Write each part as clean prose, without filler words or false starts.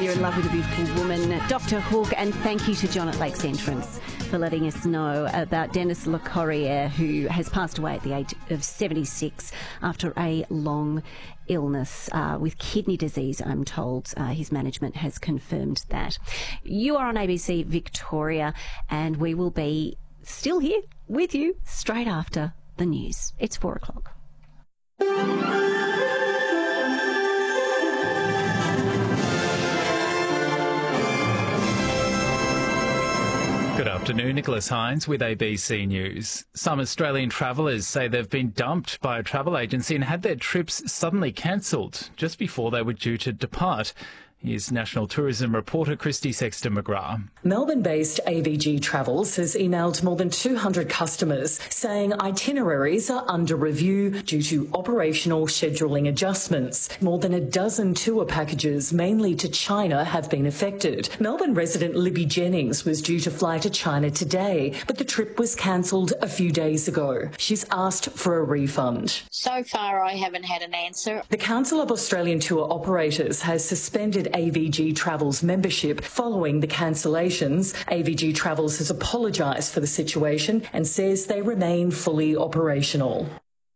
you're in love with a beautiful woman, Dr. Hook, and thank you to John at Lakes Entrance for letting us know about Dennis Le Corriere, who has passed away at the age of 76 after a long illness with kidney disease, I'm told. His management has confirmed that. You are on ABC Victoria, and we will be still here with you straight after the news. It's 4 o'clock. Good afternoon, Nicholas Hines with ABC News. Some Australian travellers say they've been dumped by a travel agency and had their trips suddenly cancelled just before they were due to depart. Here's National Tourism reporter Christy Sexton-McGrath. Melbourne-based AVG Travels has emailed more than 200 customers saying itineraries are under review due to operational scheduling adjustments. More than a dozen tour packages, mainly to China, have been affected. Melbourne resident Libby Jennings was due to fly to China today, but the trip was cancelled a few days ago. She's asked for a refund. So far, I haven't had an answer. The Council of Australian Tour Operators has suspended AVG Travels membership following the cancellations. AVG Travels has apologised for the situation and says they remain fully operational.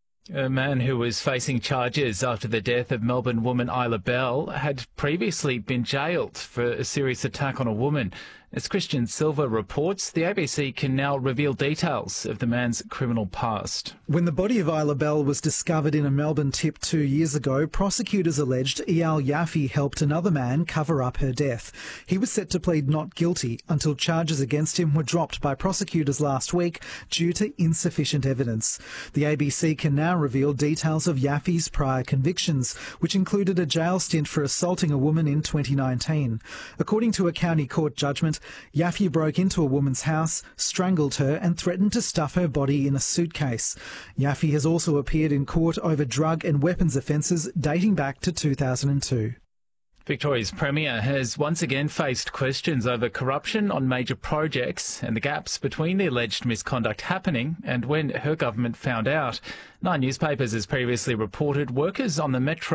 A man who was facing charges after the death of Melbourne woman Isla Bell had previously been jailed for a serious attack on a woman. As Christian Silva reports, the ABC can now reveal details of the man's criminal past. When the body of Isla Bell was discovered in a Melbourne tip 2 years ago, prosecutors alleged Eyal Yaffe helped another man cover up her death. He was set to plead not guilty until charges against him were dropped by prosecutors last week due to insufficient evidence. The ABC can now reveal details of Yaffe's prior convictions, which included a jail stint for assaulting a woman in 2019. According to a county court judgment, Yaffe broke into a woman's house, strangled her and threatened to stuff her body in a suitcase. Yaffe has also appeared in court over drug and weapons offences dating back to 2002. Victoria's Premier has once again faced questions over corruption on major projects and the gaps between the alleged misconduct happening and when her government found out. Nine Newspapers has previously reported workers on the Metro